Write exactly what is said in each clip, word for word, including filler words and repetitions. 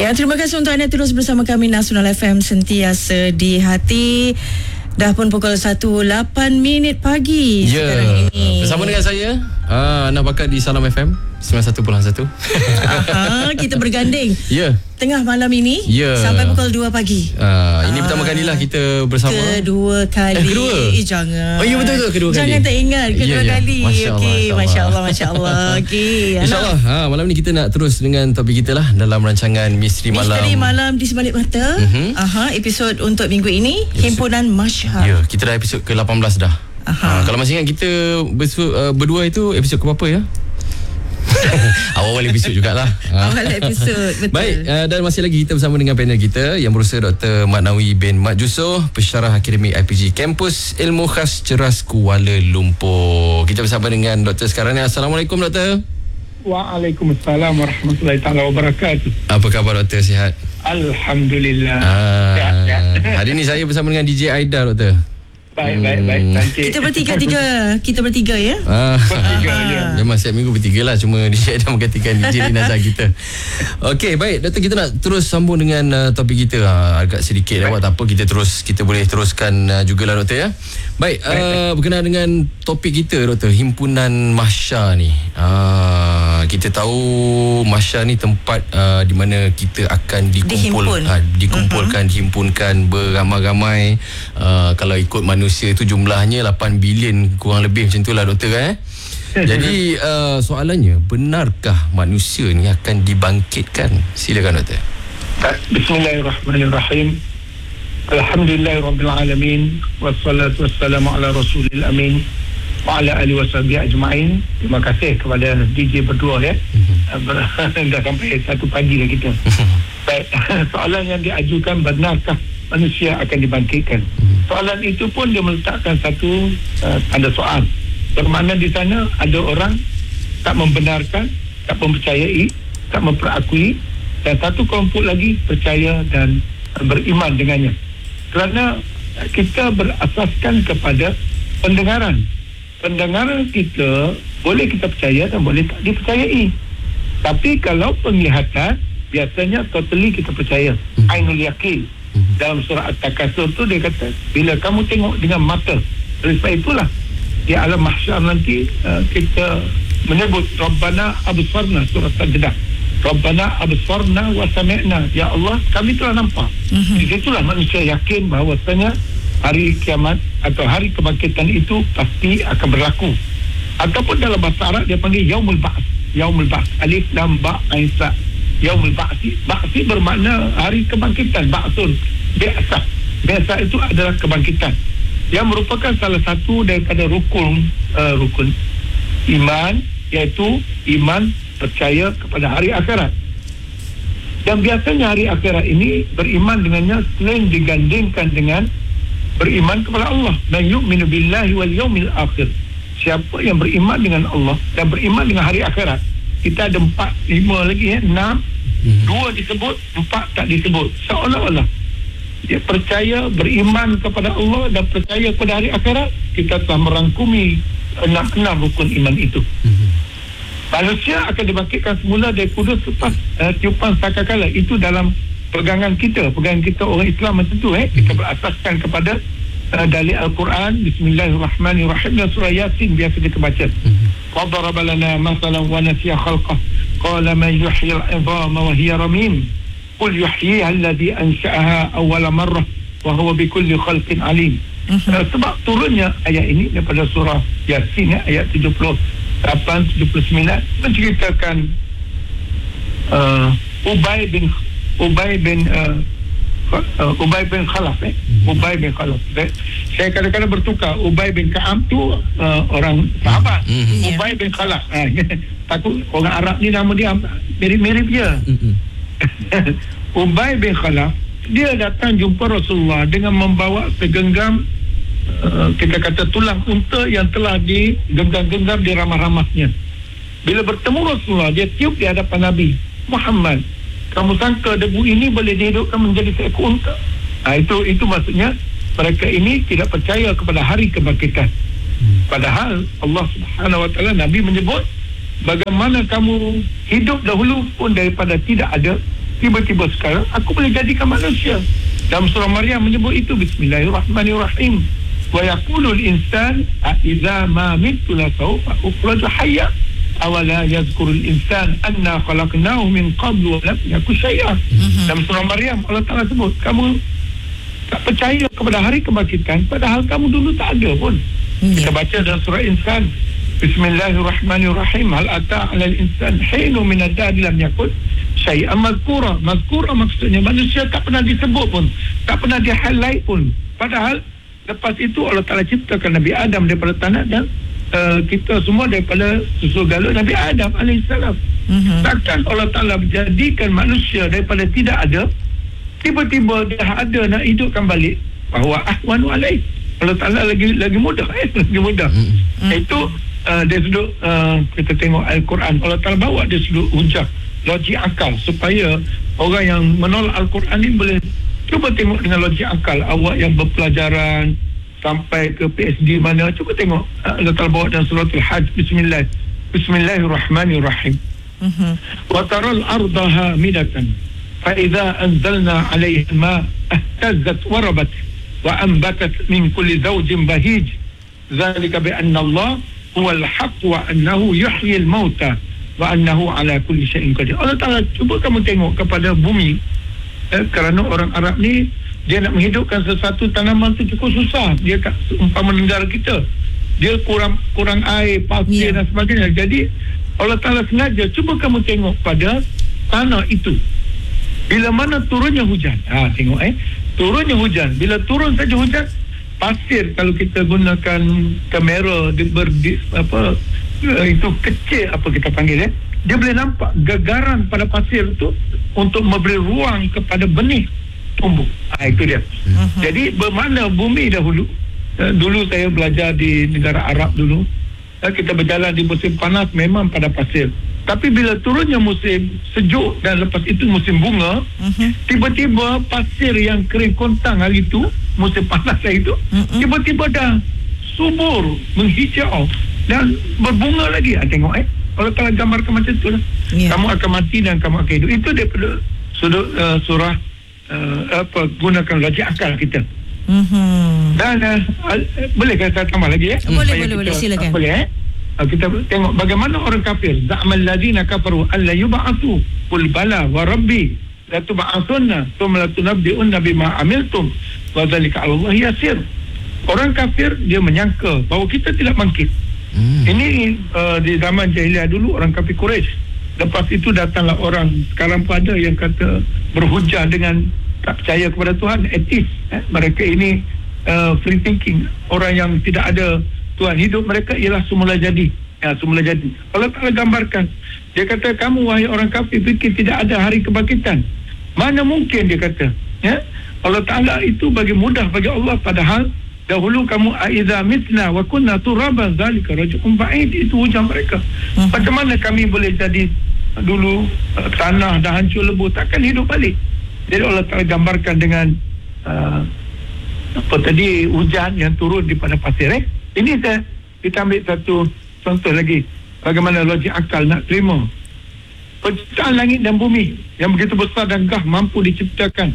Ya, terima kasih untuk anda terus bersama kami Nasional F M, sentiasa di hati. Dah pun pukul satu lapan minit pagi ya, sekarang ini. Bersama dengan saya, uh, Ana Bakar di Salam F M sembilan puluh satu perpuluhan satu. Aha, kita berganding. Ya. Tengah malam ini ya. sampai pukul dua pagi. Uh, ini ah. pertama kalilah kita bersama. Kedua kali. Eh, kedua? Eh, jangan. Oh, ya betul-betul kedua kali. Jangan tak ingat kedua ya, ya. kali. Okey, masya-Allah, masya-Allah. Okey. Insya-Allah. Ha, malam ni kita nak terus dengan topik kita lah dalam rancangan Misteri Malam. Misteri Malam di Sebalik Mata. Uh-huh. Aha, episod untuk minggu ini, episode. Himpunan Masyhad. Ya, kita dah episod ke lapan belas dah. Aha. Ha, kalau masih ingat kita bersu, uh, berdua itu episod ke berapa ya? Awal-awal episod jugalah. Awal episod, betul. Baik, uh, dan masih lagi kita bersama dengan panel kita yang berusaha Doktor Mat Nawi bin Mat Jusoh, Pensyarah Akademik I P G Kampus Ilmu Khas Ceras Kuala Lumpur. Kita bersama dengan doktor sekarang ni. Assalamualaikum doktor. Waalaikumsalam warahmatullahi taala wabarakatuh. Apa khabar doktor, sihat? Alhamdulillah. Ah, sihat, sihat. Hari ni saya bersama dengan D J Aida doktor. Baik, baik, baik. Cantik. Kita bertiga-tiga. Kita bertiga ya? Ah. Bertiga je. Memang setiap minggu bertiga lah. Cuma D J Aida menggantikan D J Linazar kita. Okey, baik. Doktor, kita nak terus sambung dengan uh, topik kita. uh, Agak sedikit lewat, tak apa. Kita terus Kita boleh teruskan uh, jugalah doktor ya. Baik, uh, berkenaan dengan topik kita doktor, Himpunan Masyhad ni. uh, Kita tahu Masyhad ni tempat uh, di mana kita akan dikumpul, Dihimpun. uh, Dikumpulkan, uh-huh. dihimpunkan beramai-ramai. uh, Kalau ikut manusia tu jumlahnya lapan bilion kurang lebih macam itulah doktor kan eh? Jadi uh, soalannya, benarkah manusia ni akan dibangkitkan? Silakan doktor. Bismillahirrahmanirrahim. Alhamdulillahirabbil alamin, wassalatu wassalamu ala rasulil amin wa ala alihi washabihi ajma'in. Terima kasih kepada D J berdua ya. Mm-hmm. Dah sampai satu pagi dah kita. Baik, soalan yang diajukan, benarkah manusia akan dibangkitkan? Mm-hmm. Soalan itu pun dia meletakkan satu uh, tanda soal. Bermakna di sana ada orang tak membenarkan, tak mempercayai, tak memperakui, dan satu kelompok lagi percaya dan uh, beriman dengannya. Kerana kita berasaskan kepada pendengaran. Pendengaran kita boleh kita percaya dan boleh tak dipercayai. Tapi kalau penglihatan, biasanya totally kita percaya. Hmm. Ainul yakin. Hmm. Dalam surah At-Takasur tu dia kata, bila kamu tengok dengan mata. Oleh sebab itulah di alam mahsyar nanti uh, kita menyebut Rabbana absarna, surah Sajdah. Rabbana absarna wa sami'na. Ya Allah, kami telah nampak. Mm-hmm. Di situlah manusia yakin bahawasanya hari kiamat atau hari kebangkitan itu pasti akan berlaku. Ataupun dalam bahasa Arab dia panggil Yaumul Ba'ts. Yaumul Ba'ts. Alif lam ba ain sa. Yaumul Ba'si. Ba'si bermakna hari kebangkitan. Ba'sun. Biasa. Biasa itu adalah kebangkitan. Yang merupakan salah satu daripada rukun uh, rukun iman, iaitu iman percaya kepada hari akhirat. Dan biasanya hari akhirat ini beriman dengannya selain digandingkan dengan beriman kepada Allah. Dan yu'minu billahi wal yaumil akhir. Siapa yang beriman dengan Allah dan beriman dengan hari akhirat. Kita ada empat, lima lagi ya, enam, hmm. dua disebut, empat tak disebut. Seolah-olah dia percaya, beriman kepada Allah dan percaya kepada hari akhirat. Kita telah merangkumi enam-enam rukun iman itu. Hmm. Manusia akan dibangkitkan semula dari kudus selepas uh, tiupan sangkakala. Itu dalam pegangan kita, pegangan kita orang Islam macam tu eh. Kita berasaskan kepada uh, dalil Al-Quran. Bismillahirrahmanirrahim. Dan surah Yasin biasa kita baca. Wa daraba lana masalan wa nasiya khalqah qala man yuhyil 'idhama wa hiya ramim qul yuhyiha alladhi ansha'aha awwala marrah wa huwa bikulli khalqin alim. Uh, sebab turunnya ayat ini daripada surah Yasin ya, ayat tujuh puluh lapan tujuh puluh sembilan menceritakan uh, Ubay bin Ubay bin uh, uh, Ubay bin Khalaf eh? Ubay bin Khalaf eh? Saya kadang-kadang bertukar. Ubay bin Ka'ab tu uh, orang sahabat. Mm-hmm. Ubay bin Khalaf uh, takut orang Arab ni nama dia mirip-mirip je. Mm-hmm. Ubay bin Khalaf dia datang jumpa Rasulullah dengan membawa segenggam Uh, kita kata tulang unta yang telah digenggam-genggam di ramah-ramahnya. Bila bertemu Rasulullah, dia tiup di hadapan Nabi Muhammad, kamu sangka debu ini boleh dihidupkan menjadi seekor unta? Nah, itu itu maksudnya mereka ini tidak percaya kepada hari kebangkitan. Padahal Allah Subhanahu Wa Taala, Nabi menyebut, bagaimana kamu hidup dahulu pun daripada tidak ada, tiba-tiba sekarang aku boleh jadikan manusia. Dalam surah Maryam menyebut itu, Bismillahirrahmanirrahim. Wa yaqulul insan idza ma mittu la sawfa ukhraju hayya awala yazkurul insan anna khalaqnahu min qablu wa lam yakun syai'a. Mm-hmm. Dalam surah Maryam Allah Taala sebut, kamu tak percaya kepada hari kebangkitan padahal kamu dulu tak ada pun. Yeah. Kita baca dalam surah Insan, Bismillahirrahmanirrahim. Hal ata 'alal insan hinun min ad-dahr lam yakun syai'an mazkura. Mazkura maksudnya manusia tak pernah disebut pun, tak pernah di-highlight pun. Padahal lepas itu Allah Ta'ala ciptakan Nabi Adam daripada tanah dan uh, kita semua daripada susu galut Nabi Adam alaihissalam. Mm-hmm. Takkan Allah Ta'ala menjadikan manusia daripada tidak ada, tiba-tiba dia ada nak hidupkan balik, bahawa ahwanu alaih. Allah Ta'ala lagi lagi mudah eh? lagi mudah. Mm-hmm. Itu uh, dari sudut uh, kita tengok Al-Quran, Allah Ta'ala bawa dari sudut hujah, logik akal, supaya orang yang menolak Al-Quran ini boleh cuba tengok dengan logik akal. Awak yang berpelajaran sampai ke P H D mana, cuba tengok Allah Ta'ala bawa dalam surah Al-Hajj. Bismillah Bismillahirrahmanirrahim. mm-hmm. Wa taral ardaha midatan fa idza anzalna 'alayha ma ihtazzat wa rabat wa anbatat min kulli zawjin bahij zalika bi anna Allah huwal haqq wa annahu yuhyil mauta wa annahu ala kulli syai'in qadir. Allah Ta'ala cuba kamu tengok kepada bumi. Eh, kerana orang Arab ni dia nak menghidupkan sesuatu tanaman tu cukup susah. Dia tak seumpama negara kita, dia kurang kurang air, pasir, yeah, dan sebagainya. Jadi Allah Ta'ala sengaja cuba kamu tengok pada tanah itu bila mana turunnya hujan. Ha, tengok eh turunnya hujan, bila turun saja hujan, pasir kalau kita gunakan kamera di, ber, di, apa uh, itu kecil apa kita panggil eh dia boleh nampak gagaran pada pasir itu untuk memberi ruang kepada benih tumbuh. Ha, itu dia. Uh-huh. Jadi bermakna bumi dahulu, uh, dulu saya belajar di negara Arab dulu, uh, kita berjalan di musim panas memang pada pasir. Tapi bila turunnya musim sejuk dan lepas itu musim bunga, uh-huh, tiba-tiba pasir yang kering kontang hari itu, musim panas hari itu, uh-huh, tiba-tiba dah subur, menghijau dan berbunga lagi. Ha, tengok eh Allah Ta'ala gambarkan macam tu lah. Yeah. Kamu akan mati dan kamu akan hidup. Itu daripada sudut uh, surah uh, apa gunakan logik akal kita. Mm-hmm. Dan uh, uh, boleh saya tambah lagi eh? Boleh, boleh, boleh, silakan. Uh, boleh eh? Uh, kita tengok bagaimana orang kafir. Za'mal ladina kafaru alla yub'atsu qul bala wa rabbi la tub'atsunna thumma la tunabbi'unna bima amiltum wa dzalika 'ala Allah yasir. Orang kafir dia menyangka bahawa kita tidak bangkit. Hmm. Ini uh, di zaman jahiliah dulu orang kafir Quraisy. Lepas itu datanglah orang sekarang pun ada yang kata berhujah dengan tak percaya kepada Tuhan, ateis. Eh? Mereka ini uh, free thinking, orang yang tidak ada Tuhan. Hidup mereka ialah semula jadi. Ya, semula jadi. Allah Ta'ala gambarkan. Dia kata, kamu wahai orang kafir fikir tidak ada hari kebangkitan. Mana mungkin, dia kata. Ya? Allah Ta'ala itu bagi mudah bagi Allah, padahal dahulu kamu aiza mitna wa kunna turaban zalika rajul ba'id. Itu hujah mereka. Uh-huh. Macam mana kami boleh jadi dulu uh, tanah dah hancur lebur, takkan hidup balik. Jadi Allah Ta'ala gambarkan dengan uh, apa tadi, hujan yang turun di pada pasir eh. Ini saya, kita ambil satu contoh lagi bagaimana logik akal nak terima penciptaan langit dan bumi yang begitu besar dan gah mampu diciptakan.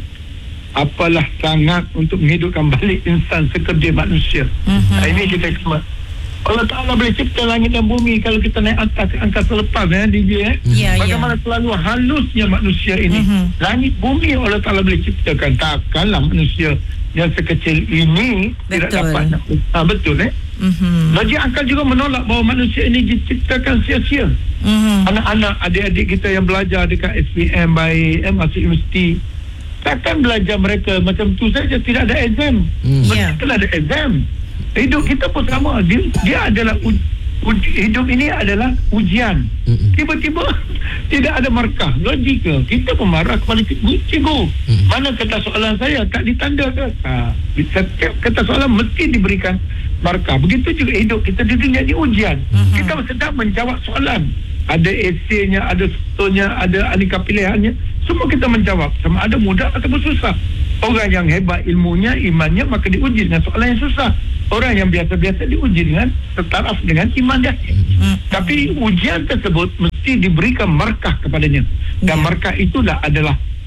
Apalah sangat untuk menghidupkan balik insan sekerja manusia. Mm-hmm. Nah, ini kita semua. Allah Ta'ala boleh cipta langit dan bumi. Kalau kita naik atas angkasa lepas eh, D J eh. Yeah, bagaimana yeah. selalu halusnya manusia ini. Mm-hmm. Langit bumi Allah Ta'ala boleh ciptakan. Takkanlah manusia yang sekecil ini betul. Tidak dapat. Ha, betul eh. Mm-hmm. Logik akal juga menolak bahawa manusia ini diciptakan sia-sia. Mm-hmm. Anak-anak, adik-adik kita yang belajar dekat S P M baik, eh, masuk universiti, takkan belajar mereka macam tu saja, tidak ada exam. Hmm. Yeah. Mereka ada exam. Hidup kita pun sama. Dia, dia adalah uj, uj, hidup ini adalah ujian. Hmm. Tiba-tiba tidak ada markah. Logika. Kita pun marah kepada cikgu. Hmm. Mana kata soalan saya tak ditandakan. Ha, setiap kata soalan mesti diberikan markah. Begitu juga hidup kita di dunia ini ujian. Hmm. Kita sedang menjawab soalan. Ada esainya, ada soalnya, ada aneka pilihannya. Semua kita menjawab, sama ada mudah ataupun susah. Orang yang hebat ilmunya, imannya, maka diuji dengan soalan yang susah. Orang yang biasa-biasa diuji dengan setaraf dengan iman dia. Hmm. Tapi ujian tersebut mesti diberikan markah kepadanya. Dan yeah. markah itulah adalah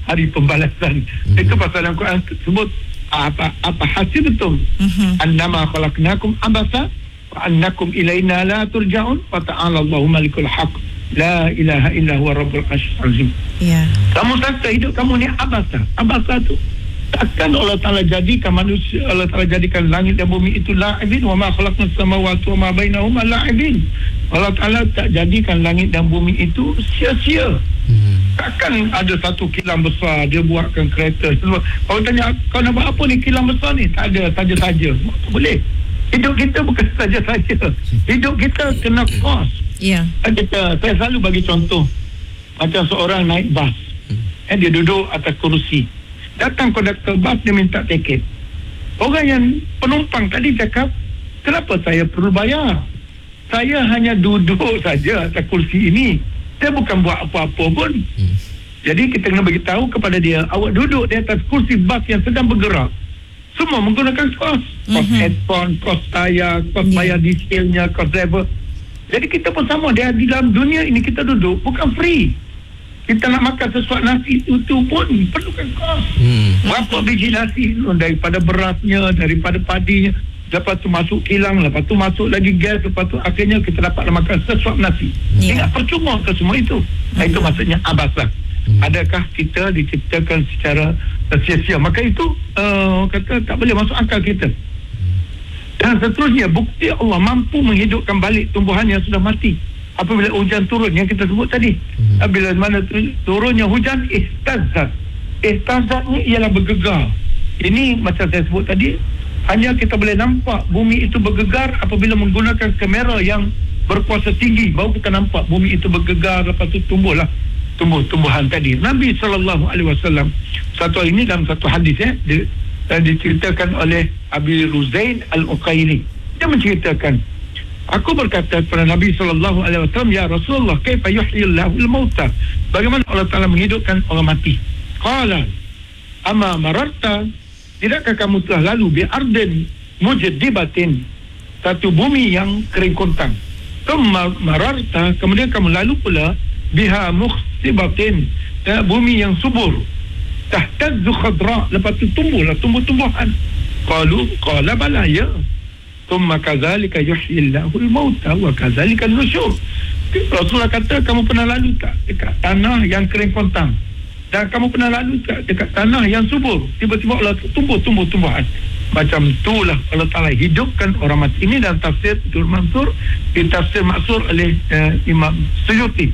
hari pembalasan. Mm-hmm. Itu pasal Al-Quran sebut apa apa hasibtum mm-hmm. annama khalaqnakum abasa wa annakum ilaina la turja'un wa ta'ala Allahu malikul haq la ilaha illa huwa rabbul arsyil azim. Ya. Kamu sangka hidup kamu ni abasa. Abasa tu takkan Allah Ta'ala jadikan manusia, Allah Ta'ala jadikan langit dan bumi itu la'ibin, wa ma khalaqnas samawati wa ma bainahuma la'ibin. Allah Ta'ala tak jadikan langit dan bumi itu sia-sia. Hmm. Takkan ada satu kilang besar dia buatkan kereta. Kalau tanya kau nak buat apa ni kilang besar ni? Tak ada, saja-saja. Boleh. Hidup kita bukan saja-saja. Hidup kita kena kos. Ya. Yeah. Saya selalu bagi contoh macam seorang naik bas. Hmm. Eh, dia duduk atas kerusi. Datang konduktor bas, dia minta tiket. Orang yang penumpang tadi cakap, kenapa saya perlu bayar? Saya hanya duduk saja atas kursi ini. Saya bukan buat apa-apa pun. Hmm. Jadi kita kena beritahu kepada dia, awak duduk di atas kursi bas yang sedang bergerak. Semua menggunakan kos. Kos mm-hmm. headphone, kos tayar, kos yeah. bayar dieselnya, kos driver. Jadi kita pun sama. Dia di dalam dunia ini kita duduk, bukan free. Kita nak makan sesuatu nasi itu pun perlukan kos. Hmm. Berapa biji nasi daripada berasnya, daripada padinya, lepas tu masuk kilang, lepas tu masuk lagi gas, lepas tu akhirnya kita dapat makan sesuatu nasi. Yeah. Ingat percuma ke semua itu. Hmm. Itu maksudnya abasa. Hmm. Adakah kita diciptakan secara sia-sia? Maka itu uh, kata tak boleh masuk akal kita. Dan seterusnya bukti Allah mampu menghidupkan balik tumbuhan yang sudah mati. Apabila hujan turun yang kita sebut tadi, hmm. bila mana turunnya hujan, ihtazat. Ihtazat ni ialah bergegar. Ini macam saya sebut tadi, hanya kita boleh nampak bumi itu bergegar apabila menggunakan kamera yang berkuasa tinggi. Baru kita nampak bumi itu bergegar, lepas tu tumbuhlah tumbuh-tumbuhan tadi. Nabi sallallahu alaihi wasallam satu ini dalam satu hadis eh, di, uh, diceritakan oleh Abi Ruzain Al-Uqaili. Dia menceritakan, aku berkata kepada Nabi sallallahu alaihi wasallam, ya Rasulullah, kaifa yuhyillahu al-mauta? Bagaimana Allah Taala menghidupkan orang mati? Qala, amma mararta, tidakkah kamu telah lalu bi ardin mujaddibatin, satu bumi yang kering kontang. Thumma mararta, kemudian kamu lalu pula biha mukhsibatin, ya, bumi yang subur. Tahtazzu khadra, lepas tu tumbuhlah tumbuh-tumbuhan. Qalu, qala bala ya. Thumma kadzalika yuhyillahu al-mauta wa kadzalika an-nusyur. Rasulullah kata, kamu pernah lalu tak dekat tanah yang kering kontang? Dan kamu pernah lalu tak dekat tanah yang subur? Tiba-tiba Allah tumbuh-tumbuh tumbuhan. Macam itulah Allah Ta'ala hidupkan orang mati. Ini dalam tafsir Tur Mansur, di tafsir maksur oleh uh, Imam Suyuti.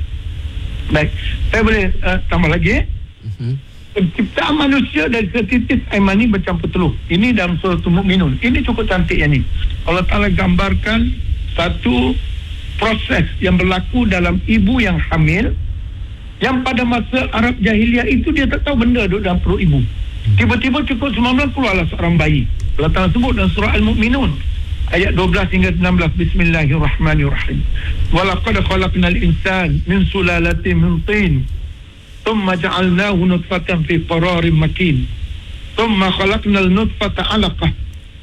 Baik, saya boleh uh, tambah lagi eh? Uh-huh. Penciptaan manusia dari setitis air mani bercampur telur. Ini dalam surah Al-Mu'minun. Ini cukup cantik yang ni. Allah Ta'ala gambarkan satu proses yang berlaku dalam ibu yang hamil, yang pada masa Arab Jahiliyah itu dia tak tahu benda duduk dalam perut ibu. Tiba-tiba cukup sembilan belas keluarlah seorang bayi. Allah Ta'ala sebut dalam surah Al-Mu'minun ayat dua belas hingga enam belas. Bismillahirrahmanirrahim. Walaqad khalaqnal insana min sulalatin min tin, thumma ja'alnahu nutfatan fi qararin makin, thumma khalaqnal nutfata 'alaqah,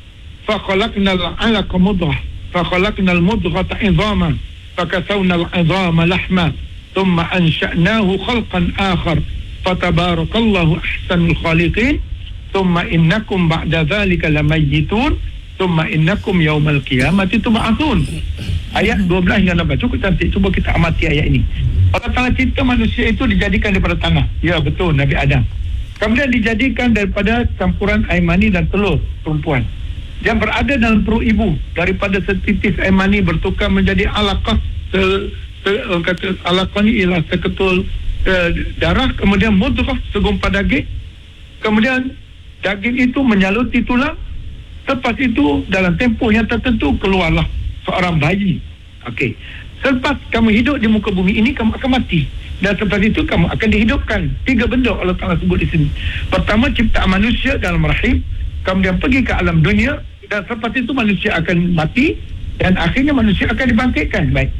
fa khalaqnal 'alaqa mudghah, fa khalaqnal mudghata 'idhaman, fa kasawna al-'idhama lahma, thumma ansha'nahu khalqan akhar, fa tabarakallahu ahsanul khaliqin, thumma innakum ba'da dhalika lamayyitun, thumma innakum yawmal qiyamati tub'atsun. Ayat dua belas hingga enam belas cukup cantik. Cuba kita amati ayat ini. Allah Ta'ala cipta manusia itu dijadikan daripada tanah. Ya betul, Nabi Adam. Kemudian dijadikan daripada campuran air mani dan telur perempuan yang berada dalam perut ibu. Daripada setitis air mani bertukar menjadi alaqah. Se, se, kata alaqah ni ialah seketul uh, darah. Kemudian mudghah, segumpal daging. Kemudian daging itu menyaluti tulang. Lepas itu dalam tempoh yang tertentu keluarlah seorang bayi. Okey. Selepas kamu hidup di muka bumi ini, kamu akan mati. Dan selepas itu kamu akan dihidupkan. Tiga benda Allah Ta'ala sebut di sini. Pertama, ciptaan manusia dalam rahim. Kemudian pergi ke alam dunia. Dan selepas itu manusia akan mati. Dan akhirnya manusia akan dibangkitkan. Baik.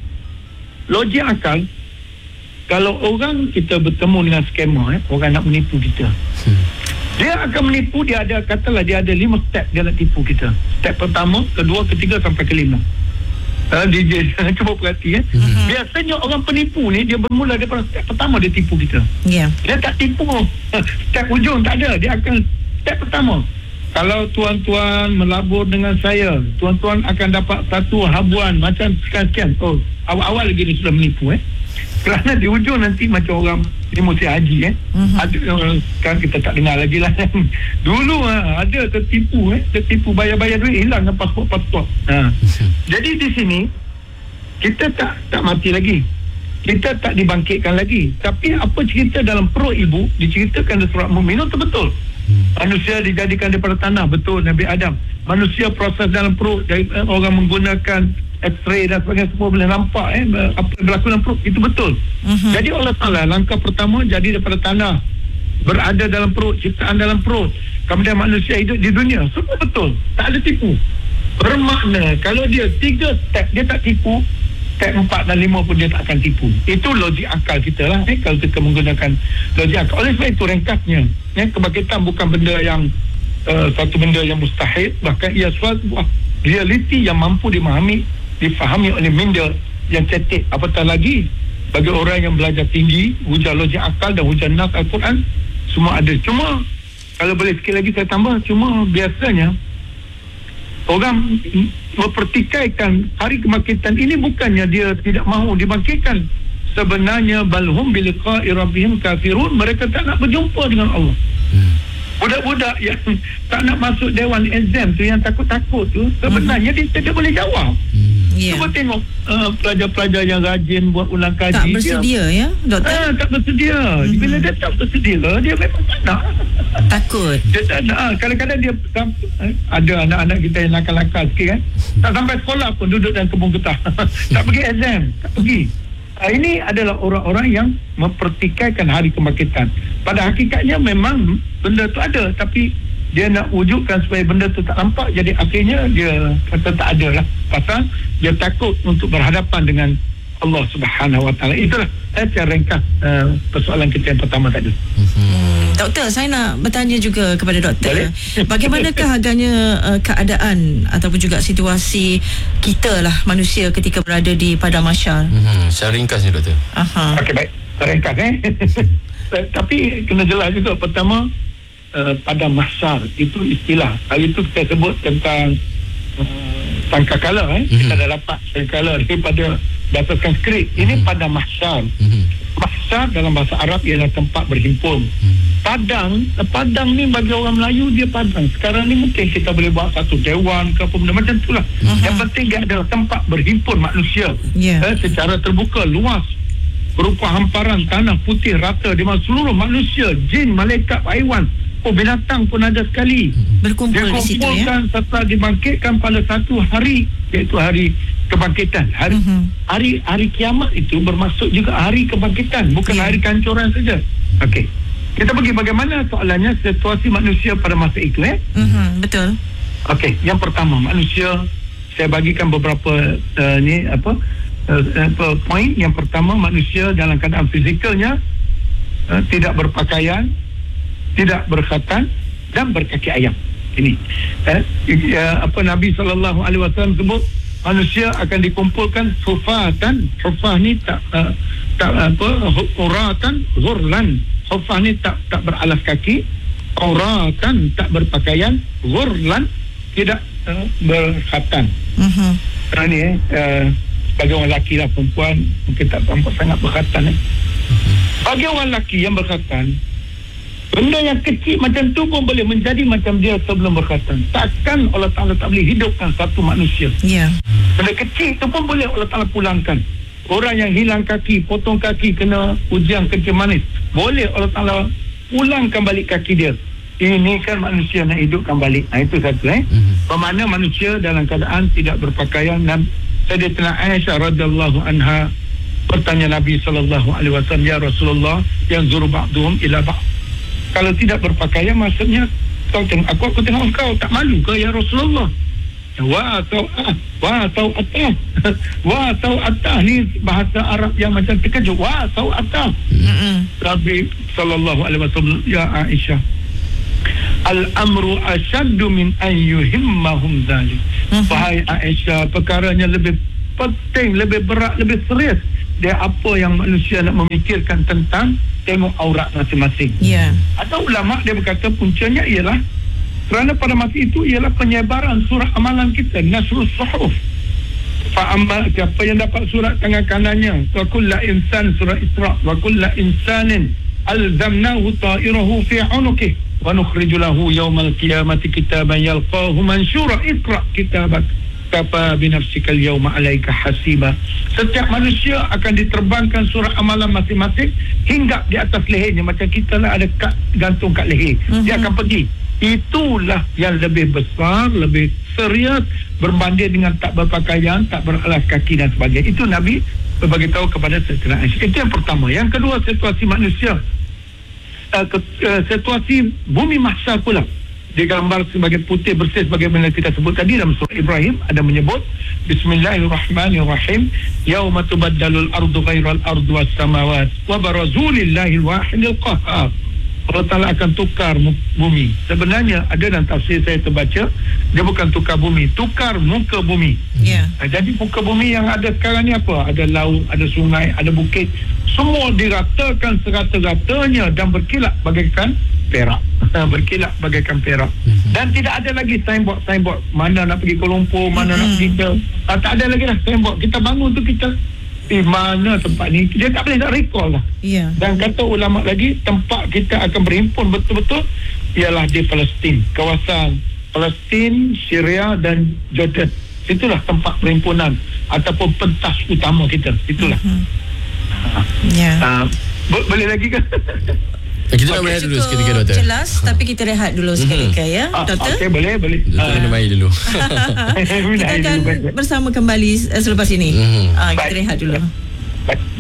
Logik akal, kalau orang kita bertemu dengan skema, eh, orang nak menipu kita. Hmm. Dia akan menipu, dia ada, katalah dia ada lima step dia nak tipu kita. Step pertama, kedua, ketiga sampai kelima. Uh, D J cuba perhati eh. Mm-hmm. Biasanya orang penipu ni dia bermula daripada step pertama dia tipu kita. Ya. Yeah. Dia tak tipu step ujung, tak ada. Dia akan step pertama. Kalau tuan-tuan melabur dengan saya, tuan-tuan akan dapat satu habuan macam sekian-sekian. Oh, awal-awal lagi ni sudah menipu eh. Kerana di ujung nanti macam orang ni mesti haji eh. Mm-hmm. Ada kan kita tak dengar lagi lah. Dulu ha, ada tertipu eh, tertipu bayar-bayar duit hilang dengan pasport-pasport. Ha. Jadi di sini kita tak tak mati lagi. Kita tak dibangkitkan lagi. Tapi apa cerita dalam perut ibu diceritakan dalam surat Mukminun itu betul. Manusia dijadikan daripada tanah, betul Nabi Adam. Manusia proses dalam perut dari, eh, orang menggunakan X-ray dan sebagainya, semua boleh nampak eh, apa yang berlaku dalam perut, itu betul. Uh-huh. Jadi Allah Ta'ala langkah pertama jadi daripada tanah, berada dalam perut, ciptaan dalam perut, kemudian manusia hidup di dunia, semua betul, tak ada tipu. Bermakna kalau dia tiga step dia tak tipu, step empat dan lima pun dia tak akan tipu. Itu logik akal kita lah eh, kalau kita menggunakan logik akal. Oleh sebab itu ringkasnya eh, kebangkitan bukan benda yang uh, satu benda yang mustahil, bahkan ia suatu realiti yang mampu dimahami, difahami oleh minda yang cetek. Apatah lagi bagi orang yang belajar tinggi, hujah logik akal dan hujah nas Al-Quran semua ada. Cuma kalau boleh sikit lagi saya tambah, cuma biasanya orang mempertikaikan hari kebangkitan ini bukannya dia tidak mahu dibangkitkan. Sebenarnya balhum biliqa'i rabbihim kafirun, mereka tak nak berjumpa dengan Allah. Hmm. Budak-budak yang tak nak masuk dewan exam tu, yang takut-takut tu, sebenarnya hmm. dia, dia boleh jawab. Hmm. Yeah. Cuba tengok uh, pelajar-pelajar yang rajin buat ulang kaji. Tak bersedia dia, ya, doktor? Ah, tak bersedia. Hmm. Bila dia tak bersedia, dia memang tak nak. Takut. Dia tak nak. Kadang-kadang dia eh, ada anak-anak kita yang nakal-nakal sikit kan. Tak sampai sekolah pun duduk dalam kebun getah. Tak pergi exam. Tak pergi. Uh, ini adalah orang-orang yang mempertikaikan hari kebangkitan. Pada hakikatnya memang benda tu ada, tapi dia nak wujudkan supaya benda tu tak nampak, jadi akhirnya dia kata tak ada lah. Pasal dia takut untuk berhadapan dengan Allah Subhanahu Wa Taala. Itulah saya cara ringkas uh, persoalan kita yang pertama tadi. Hmm, doktor, saya nak bertanya juga kepada doktor. Boleh? Bagaimanakah agaknya uh, keadaan ataupun juga situasi kita lah manusia ketika berada di padang mahsyar? Hmm, secara ringkas ni doktor. Aha. Okey, baik. Ringkas eh. Tapi kena jelas juga. Pertama, uh, padang mahsyar itu istilah. Hari itu kita sebut tentang uh, sangkakala eh. Mm-hmm. Kita dah dapat sangkakala daripada bahasa Sanskrit. Ini mm-hmm. padang mahsyar. Mm-hmm. Mahsyar dalam bahasa Arab ialah tempat berhimpun. Mm-hmm. Padang, padang ni bagi orang Melayu dia padang. Sekarang ni mungkin kita boleh buat satu dewan ke apa benda macam itulah. Mm-hmm. Yang penting dia adalah tempat berhimpun manusia. Yeah. Eh, secara terbuka, luas, berupa hamparan tanah putih rata di mana seluruh manusia, jin, malaikat, haiwan, oh binatang pun ada sekali berkumpul di situ ya. Dikumpulkan serta dibangkitkan pada satu hari, iaitu hari kebangkitan. Hari uh-huh. hari hari kiamat itu bermaksud juga hari kebangkitan, bukan yeah. hari kehancuran saja. Okey. Kita pergi bagaimana soalannya situasi manusia pada masa itu eh? Uh-huh. Betul. Okey, yang pertama manusia, saya bagikan beberapa uh, ni apa uh, poin. Yang pertama, manusia dalam keadaan fizikalnya uh, tidak berpakaian, tidak berkhatan dan berkaki ayam. Ini eh, uh, apa Nabi sallallahu alaihi wasallam sebut manusia akan dikumpulkan sufatan. Sufah ni tak uh, tak apa uratan ghurlan. Sufah ni tak tak beralas kaki, uratan tak berpakaian, ghurlan tidak uh, berkhatan. Mhm. Uh, ni eh uh, bagi orang lelaki lah, perempuan mungkin tak tampak sangat berkhatan eh. Bagi orang lelaki yang berkhatan, benda yang kecil macam tu pun boleh menjadi macam dia sebelum berkhatan. Takkan Allah Ta'ala tak boleh hidupkan satu manusia. Ya. Yeah. Benda kecil tu pun boleh Allah Ta'ala pulangkan. Orang yang hilang kaki, potong kaki, kena ujian kencing manis, boleh Allah Ta'ala pulangkan balik kaki dia. Ini kan manusia nak hidupkan balik. Nah, itu satu eh. Mm-hmm. Bermakna manusia dalam keadaan tidak berpakaian. Sayyidatina Aisyah radhiyallahu anha bertanya Nabi sallallahu alaihi wasallam, ya Rasulullah, yang zuru ba'duhum ila ba'd. Kalau tidak berpakaian maksudnya kau tengok aku, aku tengok kau, tak malu ke ya Rasulullah? Wah atau ah, wah atau atah, wah atau atah ni bahasa Arab yang macam terkejut. Wah atau atah. Nabi sallallahu alaihi wasallam, ya Aisyah, al-amru asyaddu min an yuhimmahum dzalik. Wahai Aisyah, perkaranya lebih penting, lebih berat, lebih serius dia apa yang manusia nak memikirkan tentang tengok aurat masing-masing. Ya. Ada ulama dia berkata puncanya ialah kerana pada masa itu ialah penyebaran surat amalan kita, nasrus suhuf. Fa'amma, siapa yang dapat surat tangan kanannya, wa kullu insan, surah Isra, wa kullu insanin alzamnahu ta'irahu fi 'unuqihi wa nukhriju lahu yawmal qiyamati kitaban yalqahu mansyura. Iqra kitabak kafa bi nafsika al-yawma 'alaika hasiba. Setiap manusia akan diterbangkan surat amalan masing-masing hingga di atas lehernya, macam kita lah ada kad gantung kat leher. Mm-hmm. Dia akan pergi. Itulah yang lebih besar, lebih serius berbanding dengan tak berpakaian, tak beralas kaki dan sebagainya. Itu Nabi beritahu kepada Sayyidina Aisyah. Itu yang pertama. Yang kedua, situasi manusia, uh, ke, uh, situasi bumi mahsyar pula digambar sebagai putih bersih sebagaimana kita sebut tadi dalam surah Ibrahim. Ada menyebut Bismillahirrahmanirrahim, yauma tubaddalul ardu ghairal ardu was samawat wa barazu lillahil wahidil qahhar. Allah Ta'ala akan tukar bumi. Sebenarnya ada dalam tafsir saya terbaca, dia bukan tukar bumi, tukar muka bumi. Yeah. Jadi muka bumi yang ada sekarang ni apa? Ada laut, ada sungai, ada bukit, semua diratakan serata-ratanya dan berkilat bagaikan perak. Berkilat bagaikan perak. Dan tidak ada lagi signboard-signboard mana nak pergi Kuala Lumpur, mana nak pergi ke, ah, tak ada lagi lah signboard. Kita bangun tu kita di mana tempat ni, dia tak boleh nak recall lah. Yeah. Dan kata ulama lagi, tempat kita akan berhimpun betul-betul ialah di Palestin, kawasan Palestin, Syria dan Jordan. Itulah tempat perhimpunan ataupun pentas utama kita. Itulah. Mm-hmm. Ya. Yeah. Uh, boleh lagi kan? Kita nak berehat dulu seketika, Doktor. Jelas, tapi kita rehat dulu seketika, ya, Doktor. Okey, boleh, boleh. Doktor kena main dulu. Kita akan bersama kembali selepas ini. Uh, kita rehat dulu.